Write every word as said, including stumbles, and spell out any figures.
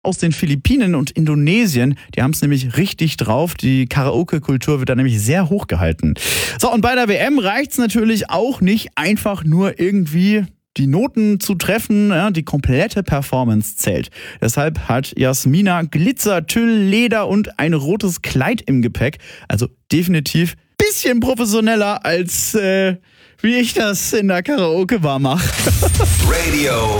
aus den Philippinen und Indonesien. Die haben es nämlich richtig drauf. Die Karaoke-Kultur wird da nämlich sehr hoch gehalten. So, und bei der W M reicht es natürlich auch nicht, einfach nur irgendwie die Noten zu treffen. Ja, die komplette Performance zählt. Deshalb hat Jasmina Glitzer, Tüll, Leder und ein rotes Kleid im Gepäck. Also definitiv ein bisschen professioneller als äh, wie ich das in der Karaoke-Bar mache. Radio